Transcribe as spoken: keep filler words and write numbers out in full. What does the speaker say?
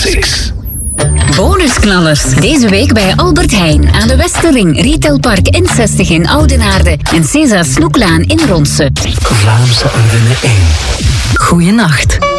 zes. Bonusknallers. Deze week bij Albert Heijn aan de Westerring, Retailpark N zestig in Oudenaarde en César Snoeklaan in Ronse. Vlaamse Ardennen één. Goeienacht.